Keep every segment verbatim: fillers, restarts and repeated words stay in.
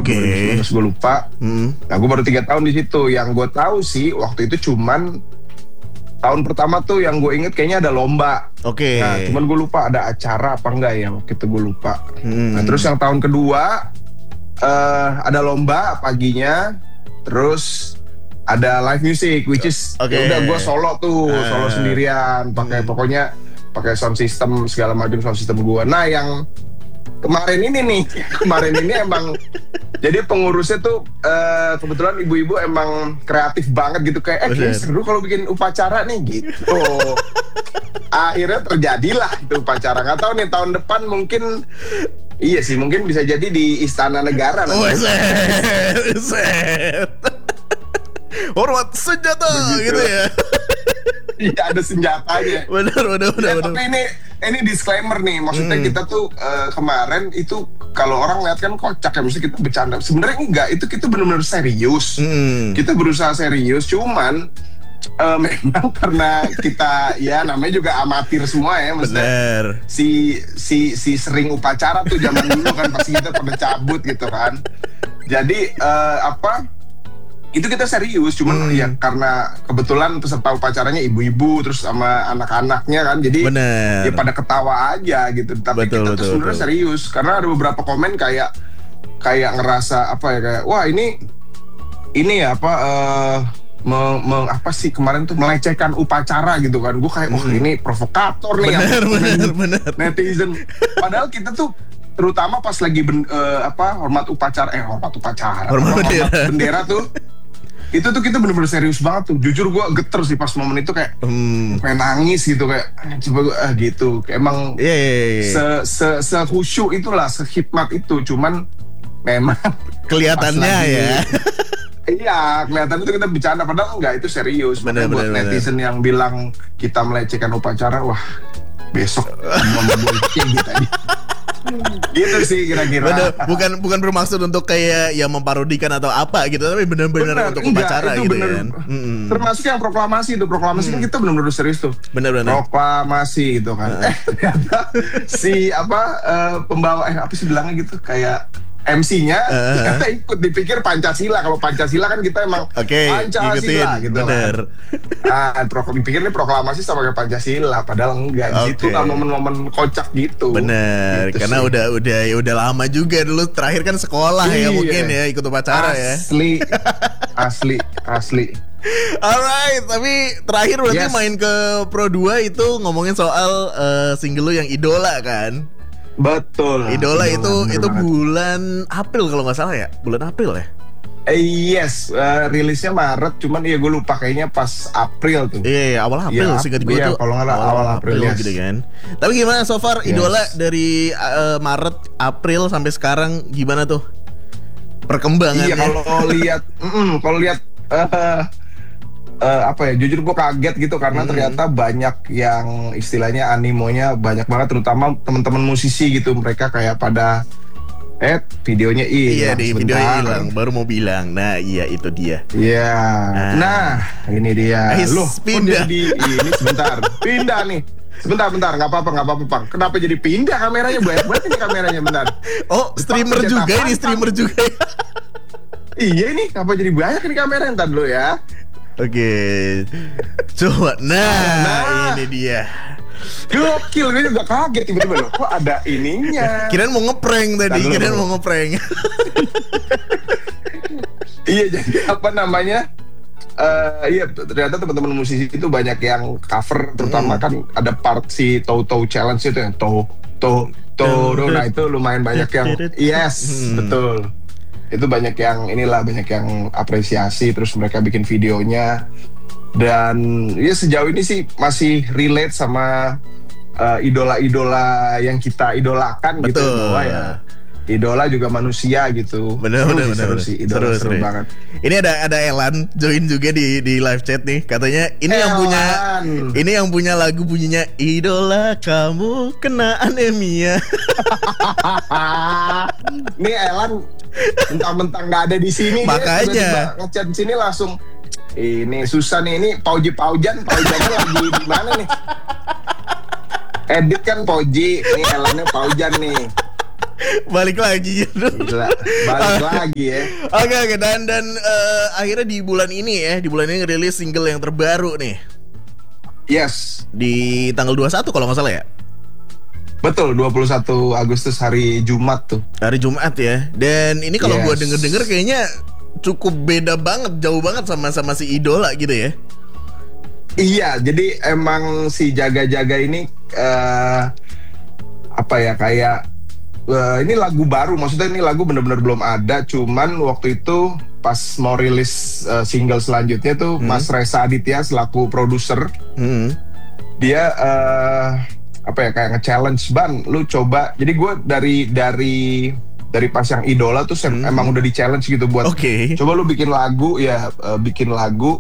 Oke. Okay. Gue lupa. Hmm. Nah gue baru tiga tahun di situ. Yang gue tahu sih waktu itu cuman tahun pertama tuh yang gue inget kayaknya ada lomba. Oke. Okay. Nah cuman gue lupa ada acara apa enggak ya waktu itu gue lupa. Hmm. Nah terus yang tahun kedua uh, ada lomba paginya. Terus ada live music, which is okay. Ya udah gue solo tuh, uh. solo sendirian, pakai hmm. pokoknya pakai sound system segala macam sound system gue. Nah yang kemarin ini nih, kemarin ini emang jadi pengurusnya tuh uh, kebetulan ibu-ibu emang kreatif banget gitu kayak, eh kayaknya seru kalau bikin upacara nih gitu. Akhirnya terjadilah itu upacara. Nggak tahu nih tahun depan mungkin. Iya sih, mungkin bisa jadi di Istana Negara. Oh, set, set. Hormat senjata begitu, gitu ya. Iya ada senjatanya. Benar, benar, benar. Ya, tapi ini ini disclaimer nih, maksudnya hmm. kita tuh uh, kemarin itu kalau orang lihat kan kocak ya, mesti kita bercanda. Sebenarnya enggak, itu kita benar-benar serius. Hmm. Kita berusaha serius, cuman Uh, memang karena kita ya namanya juga amatir semua ya, maksudnya si si si sering upacara tuh zaman dulu kan pasti kita pada cabut gitu kan. Jadi uh, apa itu kita serius, cuman hmm. ya karena kebetulan peserta upacaranya ibu-ibu terus sama anak-anaknya kan, jadi Bener. ya pada ketawa aja gitu. Tapi betul, kita tuh sebenarnya serius karena ada beberapa komen kayak kayak ngerasa apa ya kayak wah ini ini ya apa. Uh, Me, me, apa sih kemarin tuh melecehkan upacara gitu kan. Gue kayak, wah oh, ini provokator nih. Bener, bener, bener. Netizen. Padahal kita tuh terutama pas lagi ben, uh, apa hormat upacara, eh hormat upacara, hormat, hormat bendera. bendera tuh. Itu tuh kita bener-bener serius banget tuh. Jujur gue geter sih pas momen itu kayak, hmm. kayak nangis gitu kayak, coba gue ah, gitu. Emang yeah, yeah, yeah. se se se khusyuk itulah, sehikmat itu. Cuman memang kelihatannya ya. Iya, kelihatan itu kita bercanda, padahal enggak, itu serius. Bener, buat bener, netizen bener. Yang bilang kita melecehkan upacara, wah besok mau boleh gitu aja. Gitu sih kira-kira. Bener, bukan bukan bermaksud untuk kayak ya memparodikan atau apa gitu, tapi benar-benar untuk enggak, upacara gitu bener, kan. Hmm. Termasuk yang proklamasi itu, proklamasi hmm. kan kita benar-benar serius tuh. Benar-benar. Proklamasi gitu kan. Uh. Eh ternyata si apa uh, pembawa eh apa sih bilangnya gitu kayak M C-nya uh, kita ikut, dipikir Pancasila. Kalau Pancasila kan kita emang okay, Pancasila ikutin, gitu bener. Kan. Ah, pro, dipikir ini proklamasi sama kayak Pancasila, padahal enggak. Okay. Itu kan momen-momen kocak gitu. Bener, gitu karena sih. udah udah udah lama juga dulu. Terakhir kan sekolah iya. ya mungkin ya ikut upacara ya. Asli, asli, asli. Alright, tapi terakhir berarti yes. main ke Pro dua itu ngomongin soal uh, single lu yang Idola kan? Betul. Idola, Idola itu itu banget. Bulan April kalau nggak salah ya, bulan April ya. Eh, yes, uh, rilisnya Maret, cuman ya gue lupa kayaknya pas April tuh. Iya, yeah, awal April ya, singkat gue iya, tuh. Kalau nggak awal, awal April, April yes. gitu kan. Tapi gimana so far yes. Idola dari uh, Maret, April sampai sekarang gimana tuh perkembangannya? Iya kalau lihat, kalau lihat. Uh, Uh, apa ya, jujur gue kaget gitu karena hmm. ternyata banyak yang istilahnya animonya banyak banget, terutama teman-teman musisi gitu, mereka kayak pada eh videonya hilang. Iya di video hilang, baru mau bilang. Nah iya itu dia. Iya. Nah, nah ini dia. Loh, pindah di ini sebentar. Pindah nih. Sebentar, bentar, nggak apa-apa, nggak apa-apa, Bang. Kenapa jadi pindah kameranya? Banyak banget ini kameranya, bentar. Oh, streamer Bang, juga ini, streamer juga. Iya ini, kenapa jadi banyak ini kameranya? Ntar dulu ya. Oke, coba, nah, nah ini dia. Gokil, gue juga kaget tiba-tiba loh, kok ada ininya. Kirain mau ngeprank tadi, kirain mau ngeprank. Iya, jadi apa namanya? Uh, iya, ternyata teman-teman musisi itu banyak yang cover, terutama hmm. kan ada part si Toto Challenge itu yang to to to, nah itu lumayan banyak yang yes, hmm. betul. Itu banyak yang inilah, banyak yang apresiasi, terus mereka bikin videonya, dan ya sejauh ini sih masih relate sama uh, idola-idola yang kita idolakan. Betul. Gitu bahwa ya idola juga manusia gitu. Bener bener bener seru sih, idola seru, seru banget. Ini ada ada Elan join juga di di live chat nih, katanya ini Elan. yang punya ini yang punya lagu bunyinya Idola kamu kena anemia. Nih Elan mentang-mentang nggak ada di sini, makanya ngechat di sini langsung ini susah nih, ini Pauji Paujan Paujannya lagi di mana nih, edit kan Pauji, ini Elannya Paujan nih. Balik lagi gitu. Gila, balik lagi ya. Oke oke dan dan uh, akhirnya di bulan ini ya, di bulan ini ngerilis single yang terbaru nih. Yes. Di tanggal dua puluh satu kalau nggak salah ya. Betul, dua puluh satu Agustus hari Jumat tuh. Hari Jumat ya. Dan ini kalau yes. gue denger-denger kayaknya cukup beda banget, jauh banget sama sama si Idola gitu ya. Iya, jadi emang si Jaga-Jaga ini uh, apa ya kayak uh, ini lagu baru, maksudnya ini lagu bener-bener belum ada, cuman waktu itu pas mau rilis uh, single selanjutnya tuh hmm. Mas Reza Aditya selaku produser, hmm. dia uh, apa ya kayak nge-challenge Ban, lu coba. Jadi gue dari dari dari pas yang Idola tuh hmm. emang udah di-challenge gitu buat okay. coba lu bikin lagu ya, uh, bikin lagu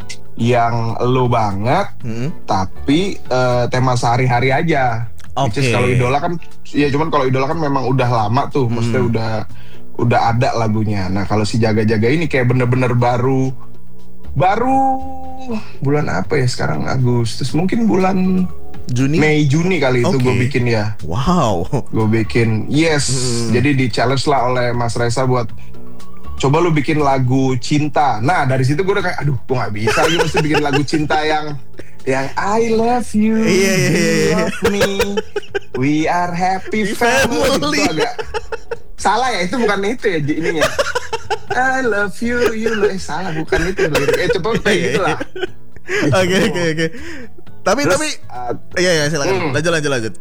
yang lo banget, hmm. tapi uh, tema sehari-hari aja. Oke. Okay. Kalau Idola kan, ya cuman kalau Idola kan memang udah lama tuh, hmm. maksudnya udah udah ada lagunya. Nah kalau si Jaga-Jaga ini kayak bener-bener baru, baru bulan apa ya sekarang Agustus, mungkin bulan Juni, Mei Juni kali itu okay. gue bikin ya. Wow. Gue bikin, yes. Hmm. Jadi di challenge lah oleh Mas Reza buat coba lu bikin lagu cinta. Nah dari situ gue udah kayak aduh gue gak bisa lagi mesti bikin lagu cinta yang yang I love you, yeah, yeah, yeah. you love me, we are happy family. Itu agak salah ya, itu bukan itu ya ininya. I love you, you love, eh salah bukan itu lirik. Eh coba kayak gitu lah. Oke oke oke. Tapi Terus, tapi uh, iya ya silakan hmm. lanjut lanjut lanjut.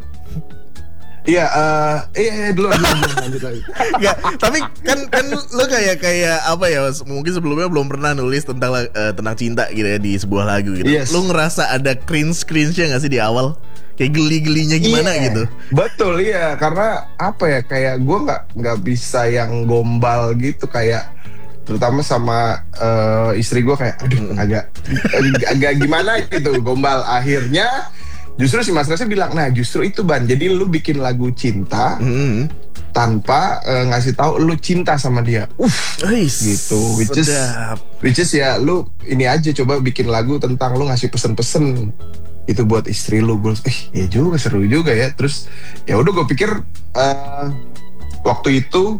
Iya, uh, iya, iya dulu, dulu, dulu lanjut lagi. Enggak, tapi kan kan lo kayak kayak apa ya? Mungkin sebelumnya belum pernah nulis tentang uh, tentang cinta gitu ya di sebuah lagu gitu. Yes. Lo ngerasa ada cringe cringe-nya nggak sih di awal? Kayak geli-gelinya gimana yeah. gitu? Betul iya, karena apa ya? Kayak gue nggak nggak bisa yang gombal gitu kayak. Terutama sama uh, istri gue kayak aduh hmm. agak agak gimana gitu gombal. Akhirnya justru si Mas Reza bilang, nah justru itu Ban, jadi lu bikin lagu cinta hmm. tanpa uh, ngasih tahu lu cinta sama dia. Uff, Eish, gitu. Which is, which is ya lu ini aja coba bikin lagu tentang lu ngasih pesen-pesen itu buat istri lu. Gue, eh ya juga seru juga ya. Terus ya udah gue pikir uh, waktu itu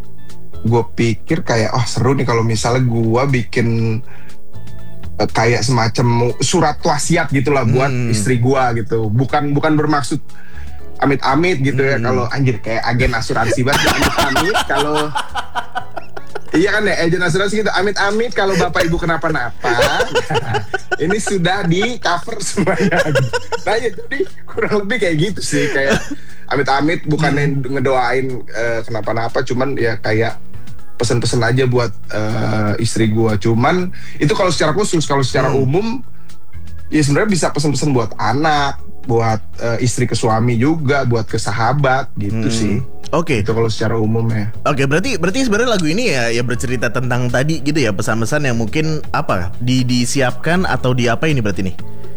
gue pikir kayak oh seru nih kalau misalnya gue bikin uh, kayak semacam surat wasiat gitulah buat hmm. istri gue gitu, bukan bukan bermaksud amit-amit gitu hmm. ya kalau anjir kayak agen asuransi banget amit-amit kalau iya kan ya agen asuransi gitu amit-amit kalau bapak ibu kenapa-napa ini sudah di cover semuanya. Nah ya jadi kurang lebih kayak gitu sih, kayak amit-amit bukannya hmm. ngedoain uh, kenapa-napa, cuman ya kayak pesan-pesan aja buat uh, istri gua. Cuman itu kalau secara khusus, kalau secara hmm. umum ya sebenarnya bisa pesan-pesan buat anak, buat uh, istri ke suami juga, buat ke sahabat gitu hmm. sih. Oke. Okay. Itu kalau secara umum ya. Oke, okay, berarti berarti sebenarnya lagu ini ya ya bercerita tentang tadi gitu ya, pesan-pesan yang mungkin apa di disiapkan atau di apa ini berarti nih?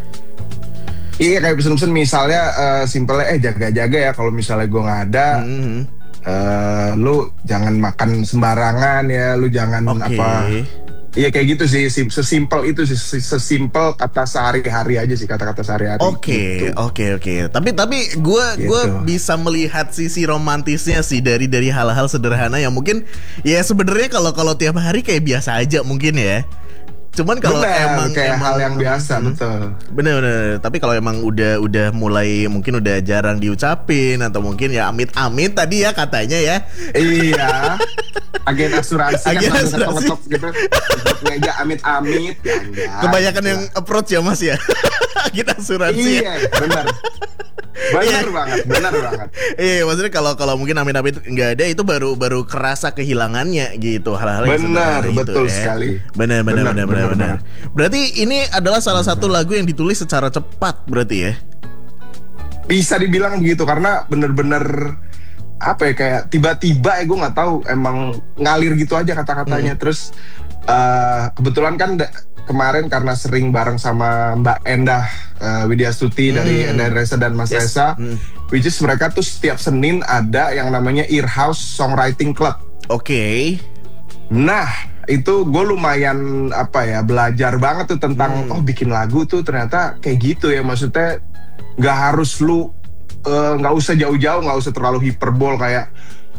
Iya kayak pesan-pesan misalnya uh, simpelnya eh jaga-jaga ya kalau misalnya gua nggak ada. Hmm. Uh, lu jangan makan sembarangan ya, lu jangan okay. apa iya kayak gitu sih, sesimpel itu sih, sesimpel kata sehari-hari aja sih, kata-kata sehari-hari. Oke oke oke tapi tapi gue gitu. gue bisa melihat sisi romantisnya sih dari dari hal-hal sederhana yang mungkin ya sebenarnya kalau kalau tiap hari kayak biasa aja mungkin ya. Cuman kalau emang kayak emang, hal yang biasa hmm, betul. Bener-bener. Tapi kalau emang udah udah mulai mungkin udah jarang diucapin atau mungkin ya amit-amit tadi ya katanya ya. Iya. Agen asuransi Agen kan asuransi. ngetok gitu. Meja amit-amit. Ya, kebanyakan ya. yang approach ya Mas ya. Agen asuransi. Iya, ya. benar. Benar banget, benar banget. Iya, maksudnya kalau kalau mungkin amit-amit nggak ada itu baru baru kerasa kehilangannya gitu, hal-hal yang benar, betul itu, sekali. Ya. Benar, benar, benar, benar, benar. Berarti ini adalah salah satu lagu yang ditulis secara cepat berarti ya? Bisa dibilang begitu karena benar-benar apa ya kayak tiba-tiba ya gue nggak tahu emang ngalir gitu aja kata-katanya. Hmm. Terus uh, kebetulan kan kemarin karena sering bareng sama Mbak Endah uh, Widyastuti hmm. dari Endah Reza dan Mas yes. Reza, hmm. which is mereka tuh setiap Senin ada yang namanya Earhouse Songwriting Club. Oke. Okay. Nah itu gue lumayan apa ya belajar banget tuh tentang hmm. oh bikin lagu tuh ternyata kayak gitu ya, maksudnya nggak harus lu nggak uh, usah jauh-jauh, nggak usah terlalu hiperbol kayak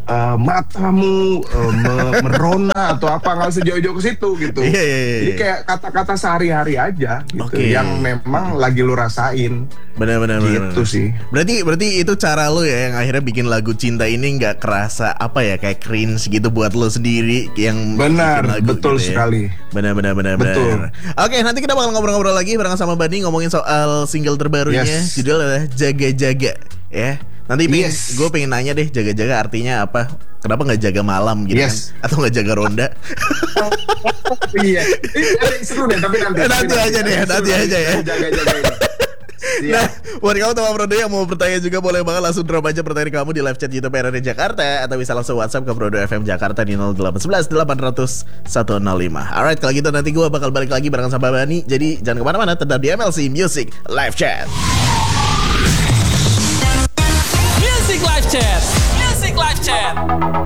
uh, matamu uh, me- merona atau apa, nggak usah jauh-jauh ke situ gitu. Iya, iya, iya. Jadi kayak kata-kata sehari-hari aja gitu, Oke. yang memang lagi lu rasain. Benar-benar Gitu sih. Berarti berarti itu cara lu ya yang akhirnya bikin lagu cinta ini nggak kerasa apa ya, kayak cringe gitu buat lu sendiri yang Benar, bikin lagu betul gitu ya. sekali. Benar-benar benar. Betul. Oke, nanti kita bakal ngobrol-ngobrol lagi bareng sama Bani ngomongin soal single terbarunya. Yes. Judulnya Jaga-Jaga ya. Nanti pengen, Yes. gue pengen nanya deh, jaga-jaga artinya apa? Kenapa nggak jaga malam gitu Yes. kan? Atau nggak jaga ronda? Iya. Ini seru deh, tapi nanti. Nanti tapi aja deh, Seru nanti aja ya. Jaga-jaga ini. Nah, buat kamu teman Prodo yang mau bertanya juga boleh banget langsung drop aja pertanyaan kamu di live chat YouTube R R D Jakarta, atau bisa langsung WhatsApp ke Prodo F M Jakarta di nol delapan satu satu delapan nol nol satu nol lima. Alright, kalau gitu nanti gue bakal balik lagi bareng sama Bani. Jadi jangan kemana-mana, tetap di M L C Music Live Chat. Music Live Chat. Music Live Chat.